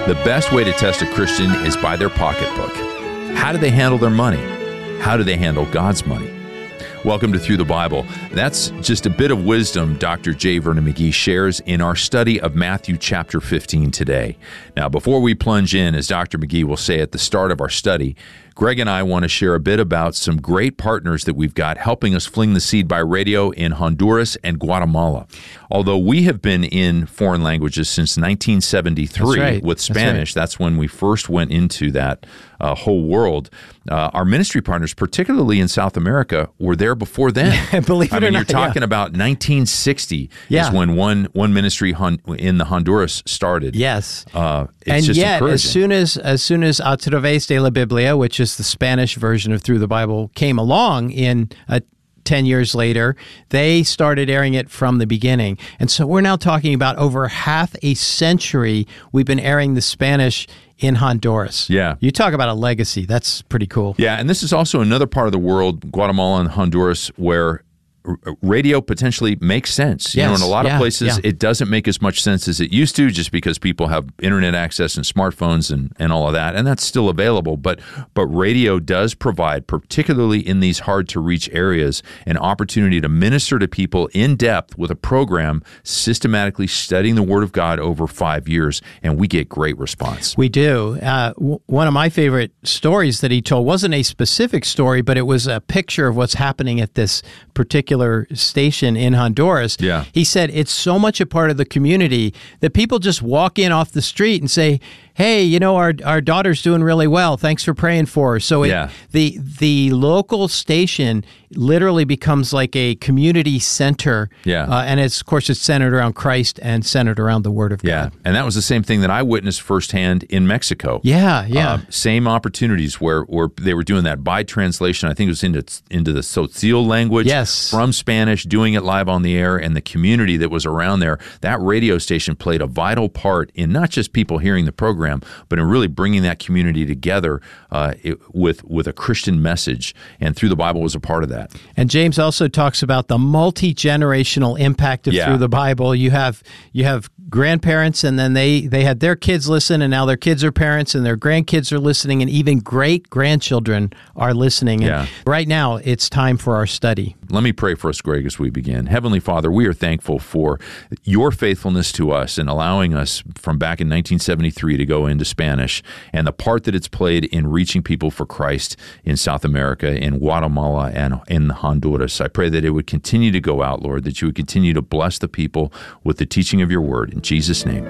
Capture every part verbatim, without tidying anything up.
The best way to test a Christian is by their pocketbook. How do they handle their money? How do they handle God's money? Welcome to Through the Bible. That's just a bit of wisdom Doctor J. Vernon McGee shares in our study of Matthew chapter fifteen today. Now, before we plunge in, as Doctor McGee will say at the start of our study, Greg and I want to share a bit about some great partners that we've got helping us fling the seed by radio in Honduras and Guatemala. Although we have been in foreign languages since nineteen seventy-three That's right. with Spanish, that's, right. that's when we first went into that uh, whole world. Uh, our ministry partners, particularly in South America, were there before then. Believe it I mean, or you're not, talking yeah. about nineteen sixty yeah. is when one one ministry hon- in the Honduras started. Yes. Uh, it's and just yet, encouraging. as soon as as soon as A Través de la Biblia, which is the Spanish version of Through the Bible, came along in uh, ten years later, they started airing it from the beginning. And so we're now talking about over half a century we've been airing the Spanish in Honduras. Yeah. You talk about a legacy. That's pretty cool. Yeah, and this is also another part of the world, Guatemala and Honduras, where radio potentially makes sense. You yes. know, in a lot yeah. of places, yeah. it doesn't make as much sense as it used to just because people have internet access and smartphones and, and all of that, and that's still available. But but radio does provide, particularly in these hard-to-reach areas, an opportunity to minister to people in depth with a program systematically studying the Word of God over five years, and we get great response. We do. Uh, w- one of my favorite stories that he told wasn't a specific story, but it was a picture of what's happening at this particular station in Honduras. Yeah. He said it's so much a part of the community that people just walk in off the street and say, hey, you know, our our daughter's doing really well. Thanks for praying for her. So it, yeah. the the local station literally becomes like a community center. Yeah. Uh, and it's, of course, it's centered around Christ and centered around the Word of yeah. God. And that was the same thing that I witnessed firsthand in Mexico. Yeah, yeah. Uh, same opportunities where, where they were doing that by translation. I think it was into into the Tzotzil language. Yes. From Spanish, doing it live on the air, and the community that was around there. That radio station played a vital part in not just people hearing the program, but in really bringing that community together uh, it, with with a Christian message. And Through the Bible was a part of that. And James also talks about the multi-generational impact of Yeah. Through the Bible. You have you have grandparents, and then they, they had their kids listen, and now their kids are parents, and their grandkids are listening, and even great-grandchildren are listening. And Yeah. right now, it's time for our study. Let me pray for us, Greg, as we begin. Heavenly Father, we are thankful for your faithfulness to us in allowing us from back in nineteen seventy-three to go into Spanish and the part that it's played in reaching people for Christ in South America, in Guatemala, and in Honduras. I pray that it would continue to go out, Lord, that you would continue to bless the people with the teaching of your word. In Jesus' name,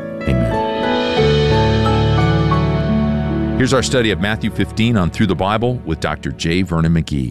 amen. Here's our study of Matthew fifteen on Through the Bible with Doctor J. Vernon McGee.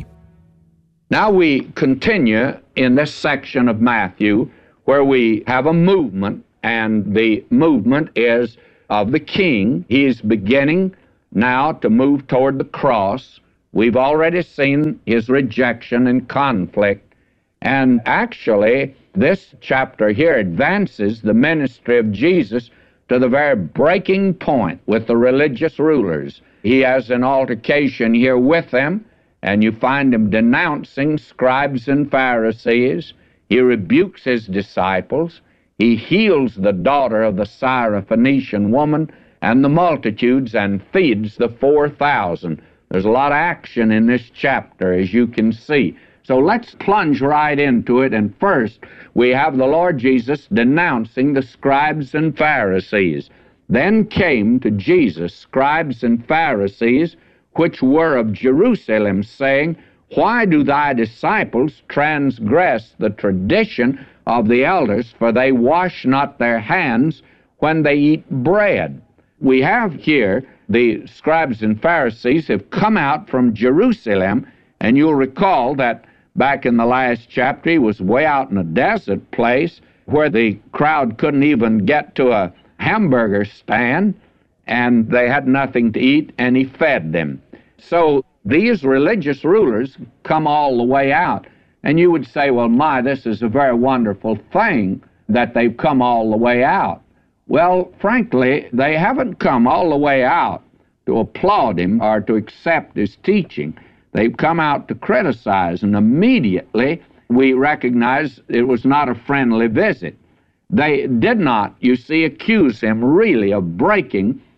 Now we continue in this section of Matthew where we have a movement, and the movement is of the king. He's beginning now to move toward the cross. We've already seen his rejection and conflict, and actually this chapter here advances the ministry of Jesus to the very breaking point with the religious rulers. He has an altercation here with them, and you find him denouncing scribes and Pharisees. He rebukes his disciples. He heals the daughter of the Syrophoenician woman and the multitudes and feeds the four thousand. There's a lot of action in this chapter, as you can see. So let's plunge right into it. And first, we have the Lord Jesus denouncing the scribes and Pharisees. Then came to Jesus scribes and Pharisees, which were of Jerusalem, saying, Why do thy disciples transgress the tradition of the elders, for they wash not their hands when they eat bread? We have here the scribes and Pharisees have come out from Jerusalem, and you'll recall that back in the last chapter, he was way out in a desert place where the crowd couldn't even get to a hamburger stand, and they had nothing to eat, and he fed them. So these religious rulers come all the way out, and you would say, well, my, this is a very wonderful thing that they've come all the way out. Well, frankly, they haven't come all the way out to applaud him or to accept his teaching. They've come out to criticize, and immediately we recognize it was not a friendly visit. They did not, you see, accuse him really of breaking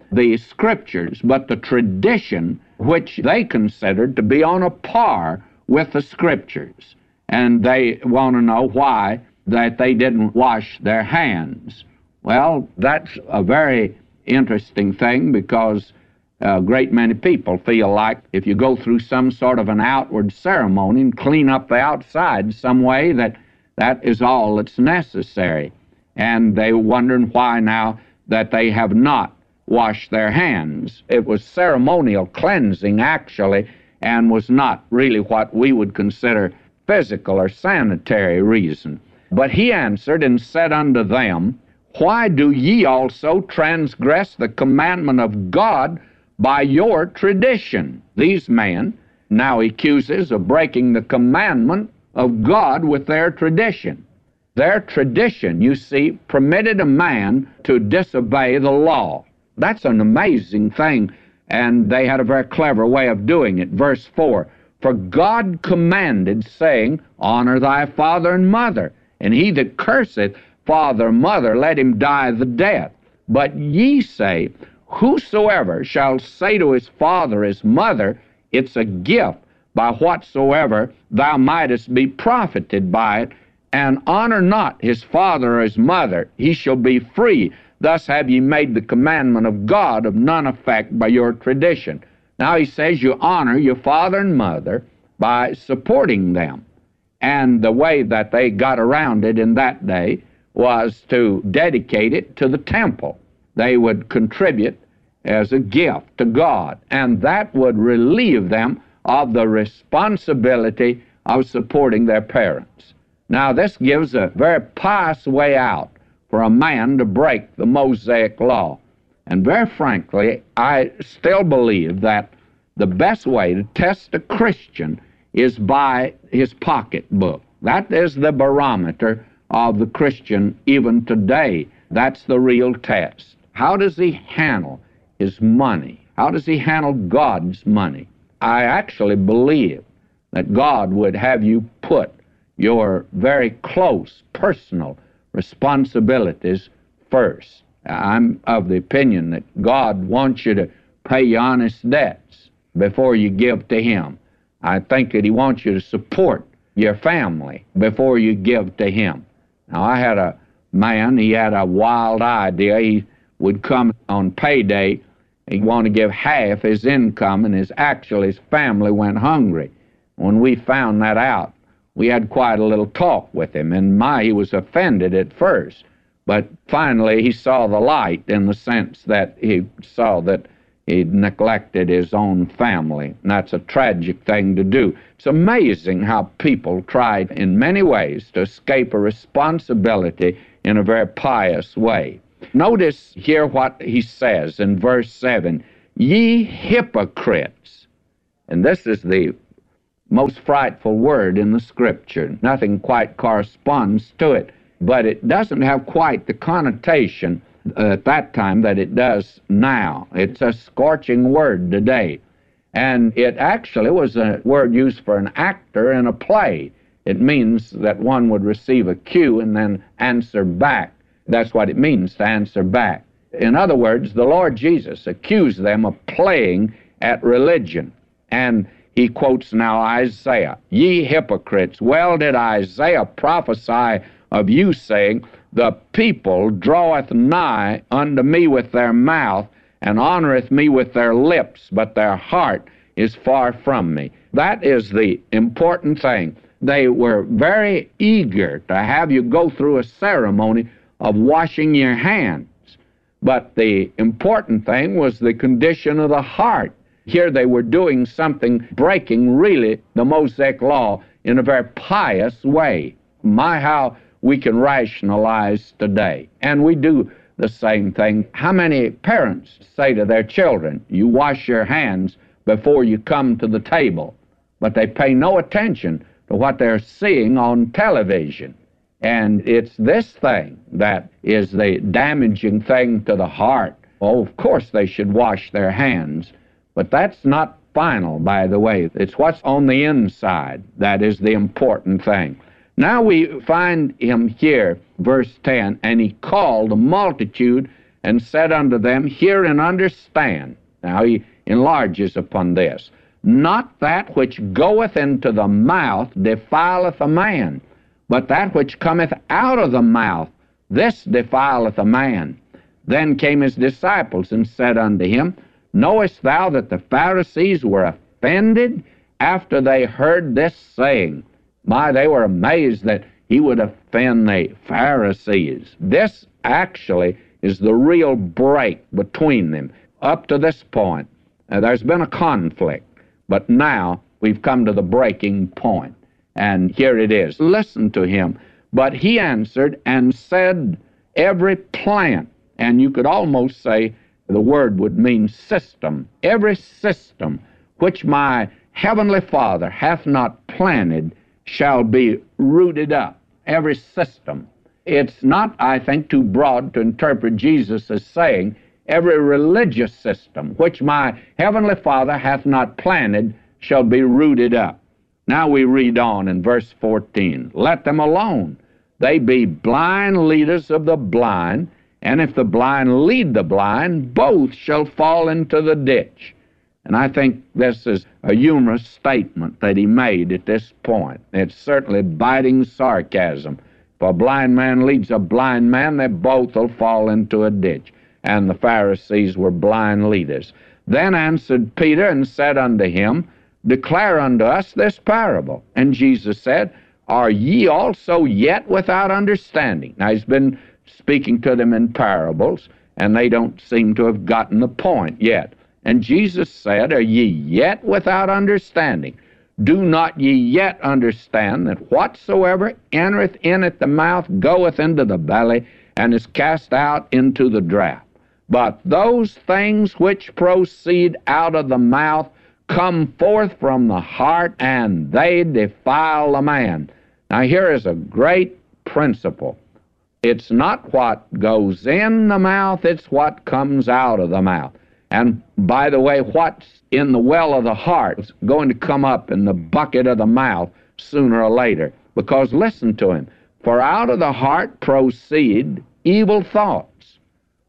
the Scriptures, but the tradition which they considered to be on a par with the Scriptures. And they want to know why that they didn't wash their hands. Well, that's a very interesting thing, because a great many people feel like if you go through some sort of an outward ceremony and clean up the outside some way, that that is all that's necessary. And they're wondering why now that they have not washed their hands. It was ceremonial cleansing, actually, and was not really what we would consider physical or sanitary reason. But he answered and said unto them, Why do ye also transgress the commandment of God by your tradition? These men now he accuses of breaking the commandment of God with their tradition. Their tradition, you see, permitted a man to disobey the law. That's an amazing thing, and they had a very clever way of doing it. Verse four, For God commanded, saying, Honor thy father and mother, and he that curseth father or mother, let him die the death. But ye say, Whosoever shall say to his father or his mother, It's a gift, by whatsoever thou mightest be profited by it, and honor not his father or his mother, he shall be free. Thus have ye made the commandment of God of none effect by your tradition. Now he says you honor your father and mother by supporting them. And the way that they got around it in that day was to dedicate it to the temple. They would contribute as a gift to God, and that would relieve them of the responsibility of supporting their parents. Now, this gives a very pious way out for a man to break the Mosaic law. And very frankly, I still believe that the best way to test a Christian is by his pocketbook. That is the barometer of the Christian even today. That's the real test. How does he handle his money? How does he handle God's money? I actually believe that God would have you put your very close personal responsibilities first. I'm of the opinion that God wants you to pay your honest debts before you give to Him. I think that He wants you to support your family before you give to Him. Now, I had a man, he had a wild idea. He would come on payday, he'd want to give half his income, and his actually his family went hungry. When we found that out, we had quite a little talk with him, and my, he was offended at first. But finally, he saw the light in the sense that he saw that he'd neglected his own family. And that's a tragic thing to do. It's amazing how people try in many ways to escape a responsibility in a very pious way. Notice here what he says in verse seven, Ye hypocrites. And this is the most frightful word in the Scripture. Nothing quite corresponds to it, but it doesn't have quite the connotation uh, at that time that it does now. It's a scorching word today. And it actually was a word used for an actor in a play. It means that one would receive a cue and then answer back. That's what it means, to answer back. In other words, the Lord Jesus accused them of playing at religion. And he quotes now Isaiah, Ye hypocrites, well did Isaiah prophesy of you, saying, The people draweth nigh unto me with their mouth, and honoreth me with their lips, but their heart is far from me. That is the important thing. They were very eager to have you go through a ceremony of washing your hands. But the important thing was the condition of the heart. Here they were doing something, breaking really the Mosaic law in a very pious way. My, how we can rationalize today. And we do the same thing. How many parents say to their children, you wash your hands before you come to the table? But they pay no attention to what they're seeing on television. And it's this thing that is the damaging thing to the heart. Oh, of course they should wash their hands, but that's not final, by the way. It's what's on the inside that is the important thing. Now we find him here, verse ten, and he called the multitude and said unto them, Hear and understand. Now he enlarges upon this. Not that which goeth into the mouth defileth a man, but that which cometh out of the mouth, this defileth a man. Then came his disciples and said unto him, Knowest thou that the Pharisees were offended after they heard this saying? My, they were amazed that he would offend the Pharisees. This actually is the real break between them. Up to this point, uh, there's been a conflict, but now we've come to the breaking point. And here it is. Listen to him. But he answered and said, Every plant, and you could almost say the word would mean system, every system which my heavenly Father hath not planted shall be rooted up. Every system. It's not, I think, too broad to interpret Jesus as saying, every religious system which my heavenly Father hath not planted shall be rooted up. Now we read on in verse fourteen. Let them alone. They be blind leaders of the blind, and if the blind lead the blind, both shall fall into the ditch. And I think this is a humorous statement that he made at this point. It's certainly biting sarcasm. If a blind man leads a blind man, they both will fall into a ditch. And the Pharisees were blind leaders. Then answered Peter and said unto him, Declare unto us this parable. And Jesus said, Are ye also yet without understanding? Now he's been speaking to them in parables, and they don't seem to have gotten the point yet. And Jesus said, Are ye yet without understanding? Do not ye yet understand that whatsoever entereth in at the mouth goeth into the belly, and is cast out into the draught? But those things which proceed out of the mouth come forth from the heart, and they defile a man. Now here is a great principle. It's not what goes in the mouth, it's what comes out of the mouth. And by the way, what's in the well of the heart is going to come up in the bucket of the mouth sooner or later. Because listen to him. For out of the heart proceed evil thoughts,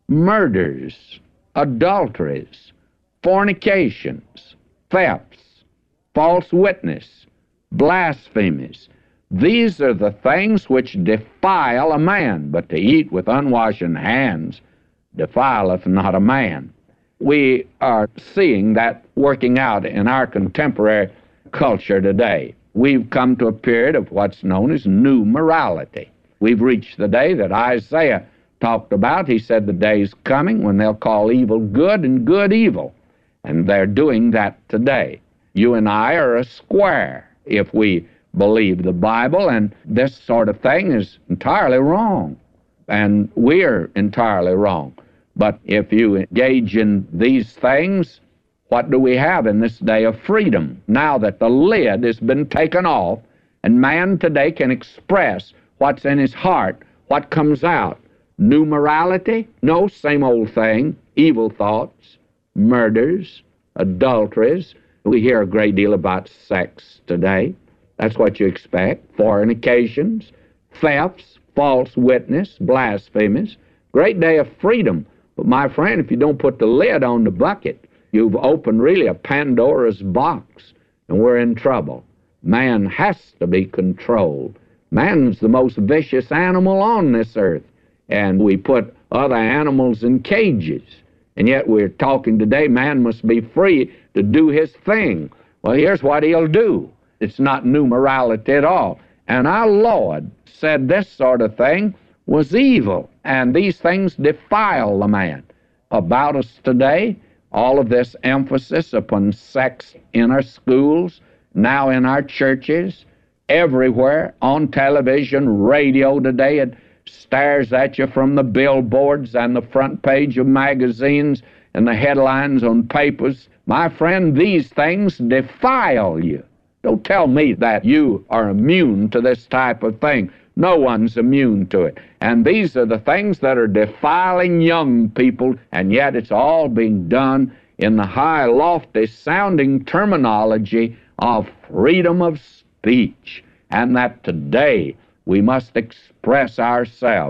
murders, adulteries, fornications, thefts, false witness, blasphemies. These are the things which defile a man, but to eat with unwashen hands defileth not a man. We are seeing that working out in our contemporary culture today. We've come to a period of what's known as new morality. We've reached the day that Isaiah talked about. He said the day's coming when they'll call evil good and good evil. And they're doing that today. You and I are a square if we believe the Bible, and this sort of thing is entirely wrong. And we're entirely wrong. But if you engage in these things, what do we have in this day of freedom? Now that the lid has been taken off, and man today can express what's in his heart, what comes out. New morality? No, same old thing. Evil thoughts, murders, adulteries. We hear a great deal about sex today. That's what you expect. Fornications, thefts, false witness, blasphemies. Great day of freedom. But my friend, if you don't put the lid on the bucket, you've opened really a Pandora's box, and we're in trouble. Man has to be controlled. Man's the most vicious animal on this earth, and we put other animals in cages. And yet we're talking today, man must be free to do his thing. Well, here's what he'll do. It's not new morality at all. And our Lord said this sort of thing was evil, and these things defile the man. About us today, all of this emphasis upon sex in our schools, now in our churches, everywhere, on television, radio today, it stares at you from the billboards and the front page of magazines and the headlines on papers. My friend, these things defile you. Don't tell me that you are immune to this type of thing. No one's immune to it. And these are the things that are defiling young people, and yet it's all being done in the high, lofty sounding terminology of freedom of speech, and that today we must express ourselves.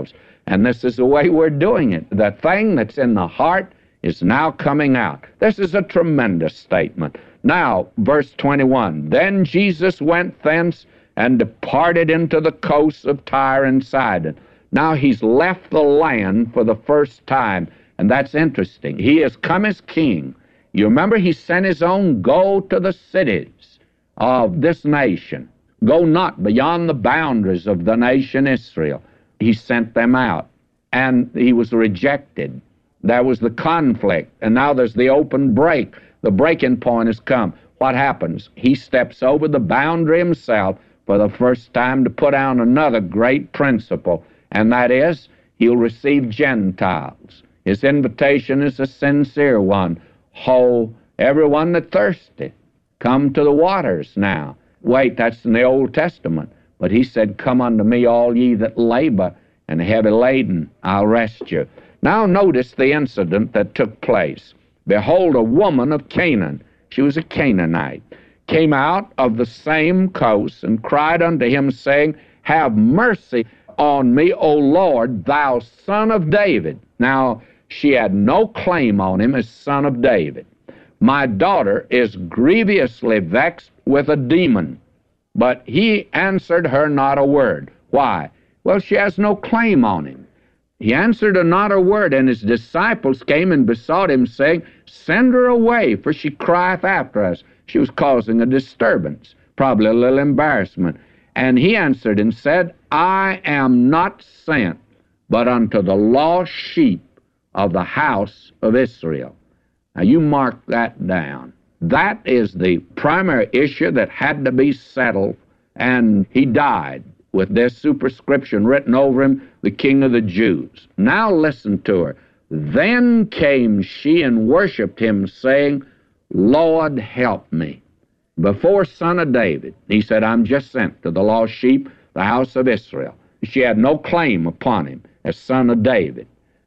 And this is the way we're doing it. The thing that's in the heart is now coming out. This is a tremendous statement. Now, verse twenty-one, then Jesus went thence and departed into the coasts of Tyre and Sidon. Now he's left the land for the first time, and that's interesting. He has come as king. You remember he sent his own, go to the cities of this nation. Go not beyond the boundaries of the nation Israel. He sent them out, and he was rejected. There was the conflict, and now there's the open break. The breaking point has come. What happens? He steps over the boundary himself for the first time to put down another great principle, and that is he'll receive Gentiles. His invitation is a sincere one. Ho, everyone that thirsteth, come to the waters now. Wait, that's in the Old Testament. But he said, come unto me, all ye that labor and are heavy laden, I'll rest you. Now notice the incident that took place. Behold, a woman of Canaan, she was a Canaanite, came out of the same coast and cried unto him, saying, have mercy on me, O Lord, thou son of David. Now, she had no claim on him as son of David. My daughter is grievously vexed with a demon. But he answered her not a word. Why? Well, she has no claim on him. He answered her not a word, and his disciples came and besought him, saying, send her away, for she crieth after us. She was causing a disturbance, probably a little embarrassment. And he answered and said, I am not sent, but unto the lost sheep of the house of Israel. Now you mark that down. That is the primary issue that had to be settled, and he died with this superscription written over him, the King of the Jews. Now listen to her. Then came she and worshipped him, saying, Lord, help me. Before son of David, he said, I'm just sent to the lost sheep, the house of Israel. She had no claim upon him as son of David.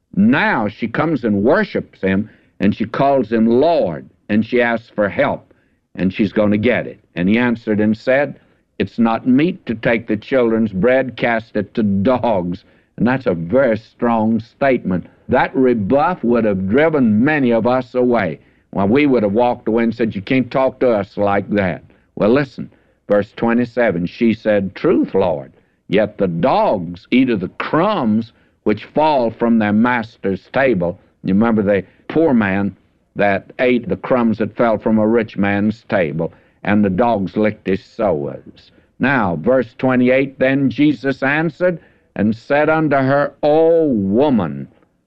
Now she comes and worships him, and she calls him Lord, and she asks for help, and she's going to get it. And he answered and said, it's not meet to take the children's bread, cast it to dogs. And that's a very strong statement. That rebuff would have driven many of us away. Well, we would have walked away and said, you can't talk to us like that. Well, listen, verse twenty-seven, she said, truth, Lord, yet the dogs eat of the crumbs which fall from their master's table. You remember the poor man that ate the crumbs that fell from a rich man's table, and the dogs licked his sores. Now, verse twenty-eight, then Jesus answered and said unto her, O woman,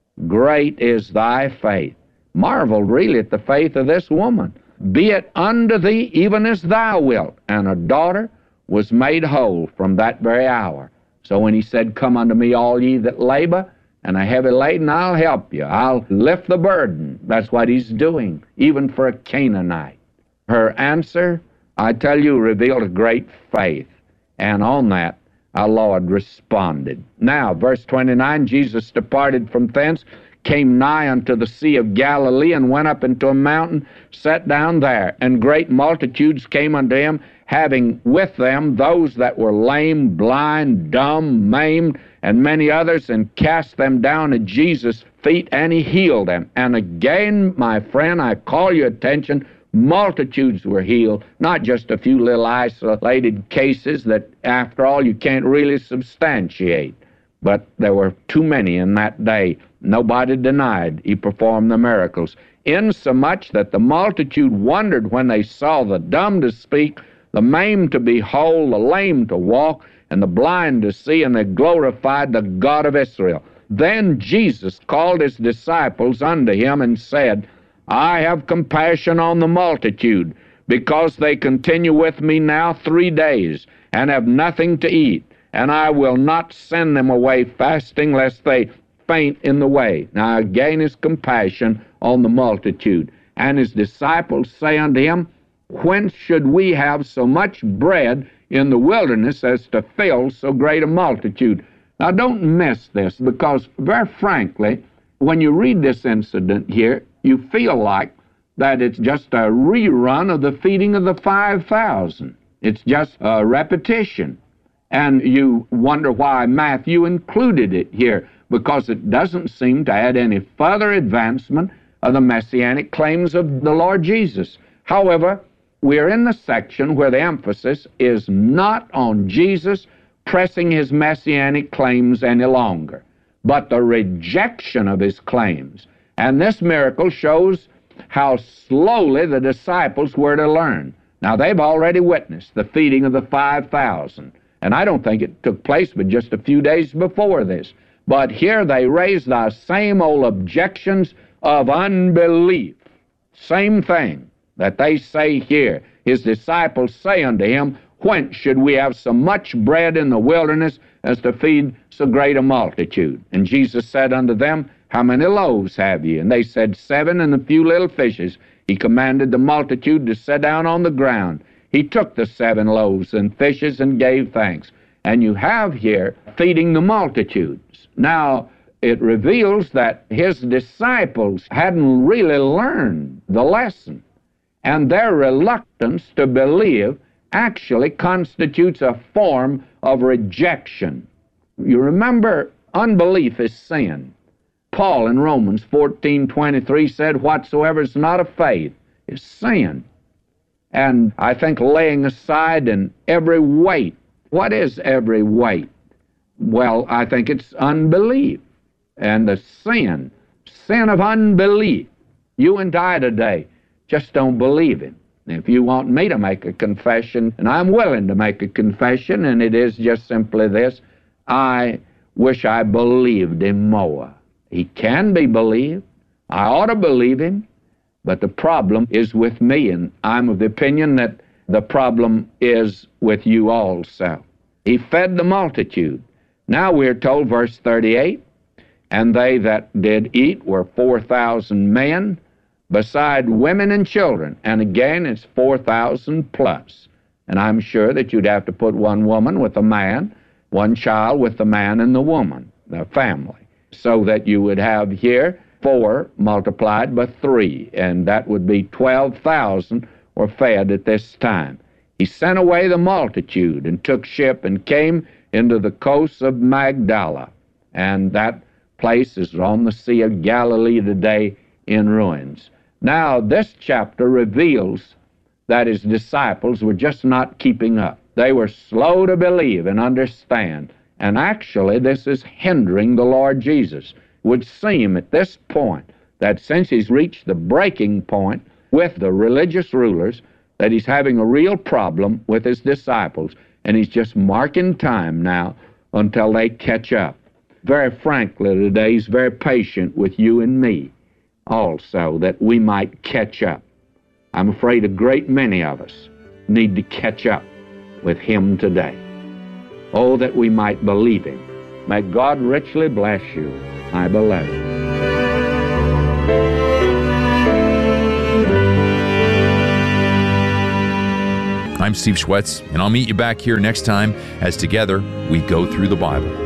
great is thy faith. Marveled really at the faith of this woman. Be it unto thee even as thou wilt. And her daughter was made whole from that very hour. So when he said, come unto me, all ye that labor and are heavy laden, I'll help you. I'll lift the burden. That's what he's doing, even for a Canaanite. Her answer, I tell you, revealed a great faith. And on that, our Lord responded. Now, verse twenty-nine, Jesus departed from thence, came nigh unto the Sea of Galilee, and went up into a mountain, sat down there. And great multitudes came unto him, having with them those that were lame, blind, dumb, maimed, and many others, and cast them down at Jesus' feet, and he healed them. And again, my friend, I call your attention, multitudes were healed, not just a few little isolated cases that, after all, you can't really substantiate. But there were too many in that day. Nobody denied he performed the miracles, insomuch that the multitude wondered when they saw the dumb to speak, the maimed to be whole, the lame to walk, and the blind to see, and they glorified the God of Israel. Then Jesus called his disciples unto him and said, I have compassion on the multitude, because they continue with me now three days, and have nothing to eat, and I will not send them away fasting, lest they faint in the way. Now again his compassion on the multitude. And his disciples say unto him, whence should we have so much bread in the wilderness as to fill so great a multitude? Now don't miss this, because very frankly, when you read this incident here, you feel like that it's just a rerun of the feeding of the five thousand. It's just a repetition. And you wonder why Matthew included it here, because it doesn't seem to add any further advancement of the messianic claims of the Lord Jesus. However, we're in the section where the emphasis is not on Jesus pressing his messianic claims any longer, but the rejection of his claims. And this miracle shows how slowly the disciples were to learn. Now, they've already witnessed the feeding of the five thousand, and I don't think it took place but just a few days before this. But here they raised the same old objections of unbelief. Same thing that they say here. His disciples say unto him, Whence should we have so much bread in the wilderness as to feed so great a multitude? And Jesus said unto them, How many loaves have ye? And they said, Seven, and a few little fishes. He commanded the multitude to sit down on the ground. He took the seven loaves and fishes and gave thanks. And you have here feeding the multitudes. Now, it reveals that his disciples hadn't really learned the lesson. And their reluctance to believe actually constitutes a form of rejection. You remember, unbelief is sin. Paul in Romans fourteen twenty-three said, Whatsoever is not of faith is sin. And I think laying aside in every weight. What is every weight? Well, I think it's unbelief and the sin, sin of unbelief. You and I today just don't believe him. If you want me to make a confession, and I'm willing to make a confession, and it is just simply this, I wish I believed him more. He can be believed. I ought to believe him, but the problem is with me, and I'm of the opinion that the problem is with you also. He fed the multitude. Now we're told, verse thirty-eight, and they that did eat were four thousand men, beside women and children. And again, it's four thousand plus. And I'm sure that you'd have to put one woman with a man, one child with the man and the woman, the family, so that you would have here four multiplied by three, and that would be twelve thousand were fed at this time. He sent away the multitude and took ship and came into the coasts of Magdala, and that place is on the Sea of Galilee today in ruins. Now, this chapter reveals that his disciples were just not keeping up. They were slow to believe and understand, and actually this is hindering the Lord Jesus. It would seem at this point that since he's reached the breaking point with the religious rulers, that he's having a real problem with his disciples, and he's just marking time now until they catch up. Very frankly today, he's very patient with you and me also, that we might catch up. I'm afraid a great many of us need to catch up with him today. Oh, that we might believe him. May God richly bless you, my beloved. I'm Steve Schwetz, and I'll meet you back here next time as together we go through the Bible.